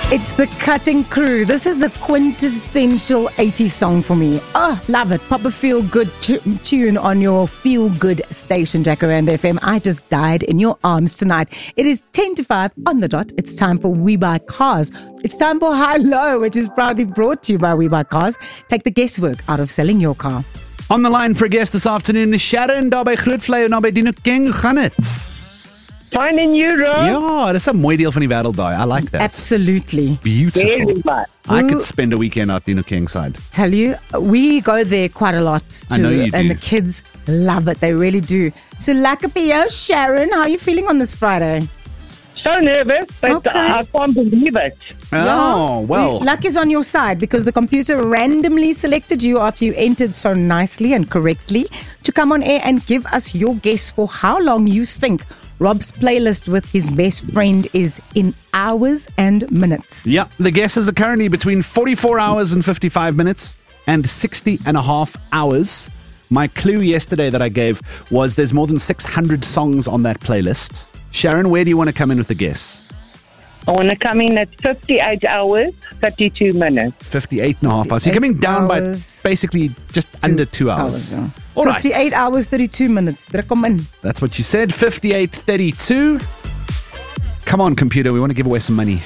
It's the Cutting Crew. This is a quintessential 80s song for me. Oh, love it. Pop a feel-good tune on your feel-good station, Jacaranda FM. I just died in your arms tonight. It is 10 to 5 on the dot. It's time for We Buy Cars. It's time for High Low, which is proudly brought to you by We Buy Cars. Take the guesswork out of selling your car. On the line for a guest this afternoon is Sharon daar by Grootvlei en daar by Dinokeng. Hoe gaan het? Fine in you, Rob. Ja, dis 'n mooi deel van die wêreld daai. I like that. Absolutely. Beautiful. Very much. I could spend a weekend out Dinokeng side. Tell you, we go there quite a lot too. I know you do. And the kids love it. They really do. So, lekker vir jou, Sharon. How are you feeling on this Friday? So nervous, but Okay. I can't believe it. Oh, well. Luck is on your side because the computer randomly selected you after you entered so nicely and correctly to come on air and give us your guess for how long you think Rob's playlist with his best friend is in hours and minutes. Yeah, the guesses are currently between 44 hours and 55 minutes and 60 and a half hours. My clue yesterday that I gave was there's more than 600 songs on that playlist. Sharon, where do you want to come in with the guess? I want to come in at 58 hours, 32 minutes. 58 and a half hours. So you're coming down by hours. basically just under 2 hours. Yeah. All right. 58 hours, 32 minutes. Druk hom in. That's what you said. 58.32. Come on, computer. We want to give away some money.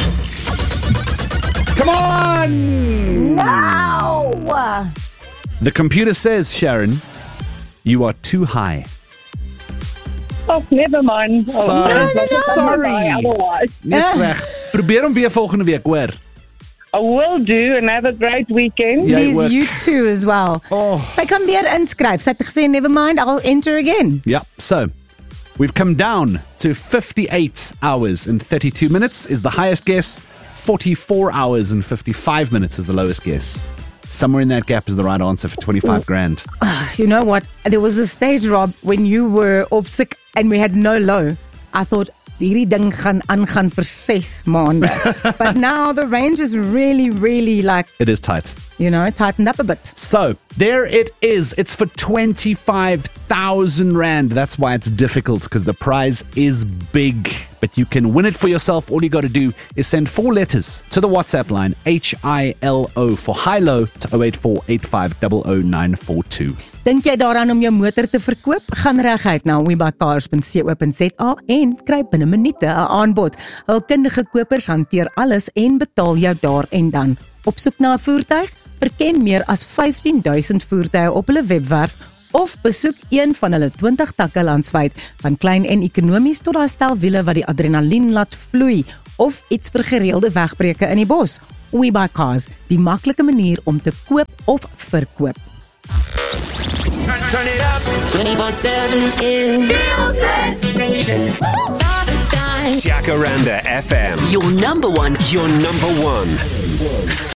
Come on! Wow! The computer says, Sharon, you are too high. Oh, never mind. Sorry. Otherwise, Dis reg. Probeer hom weer volgende week, hoor. I will do and have a great weekend. Yeah. Please, work. you too as well. Oh. Sy kan weer inskryf. Sy het gesê, never mind, I'll enter again. Yeah, so we've come down to 58 hours and 32 minutes is the highest guess. 44 hours and 55 minutes is the lowest guess. Somewhere in that gap is the right answer for 25 grand. You know what? There was a stage, Rob, when you were off sick and we had no low. I thought, hierdie ding gaan aangaan vir 6 maande. But now the range is really, really like, It is tight. you know, tightened up a bit. So, there it is. It's for 25,000 Rand. That's why it's difficult, because the prize is big. But you can win it for yourself. All you got to do is send 4 letters to the WhatsApp line, HILO, for high-low to 0848500942. Dink jy daaraan om jou motor te verkoop? Gaan reguit na webuycars.co.za en kry binne minute 'n aanbod. Hul kundige kopers hanteer alles en betaal jou daar en dan. Op soek na 'n voertuig? Verken meer as 15,000 voertuie op hulle webwerf of besoek een van hulle 20 takke landwyd, van klein en ekonomies tot daai stel wiele wat die adrenalien laat vloei of iets vir gereelde wegbreuke in die bos. We Buy Cars, die maklike manier om te koop of verkoop. Turn it up 24/7 in Feel Good Station. All the time. Jacaranda FM. Your number one. Your number one.